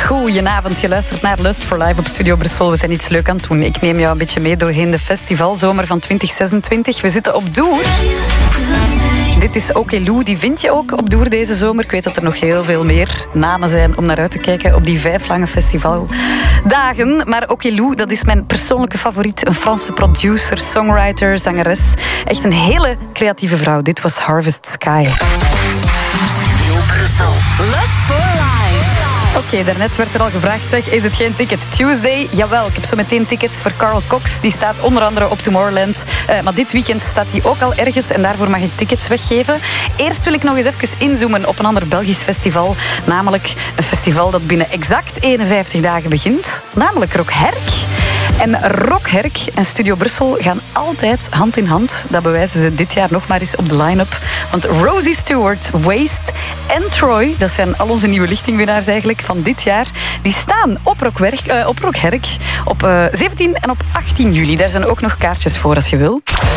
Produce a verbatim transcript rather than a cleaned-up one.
Goedenavond, je luistert naar Lust for Life op Studio Brussel. We zijn iets leuk aan het doen. Ik neem jou een beetje mee doorheen de festivalzomer van twintig zesentwintig. We zitten op Doer. Dit is Okeloo, die vind je ook op Doer deze zomer. Ik weet dat er nog heel veel meer namen zijn om naar uit te kijken op die vijf lange festivaldagen. Maar Okeloo, dat is mijn persoonlijke favoriet. Een Franse producer, songwriter, zangeres. Echt een hele creatieve vrouw. Dit was Harvest Sky. Studio Brussel. Lust for Life. Oké, okay, daarnet werd er al gevraagd, zeg, is het geen Ticket Tuesday? Jawel, ik heb zo meteen tickets voor Carl Cox. Die staat onder andere op Tomorrowland. Uh, maar dit weekend staat hij ook al ergens en daarvoor mag ik tickets weggeven. Eerst wil ik nog eens even inzoomen op een ander Belgisch festival. Namelijk een festival dat binnen exact eenenvijftig dagen begint. Namelijk Rockherk. En Rockherk en Studio Brussel gaan altijd hand in hand. Dat bewijzen ze dit jaar nog maar eens op de line-up. Want Rosie Stewart, Waste en Troy, dat zijn al onze nieuwe lichtingwinnaars eigenlijk van dit jaar, die staan op Rockherk, uh, op, Rockherk op uh, zeventien en op achttien juli. Daar zijn ook nog kaartjes voor als je wil.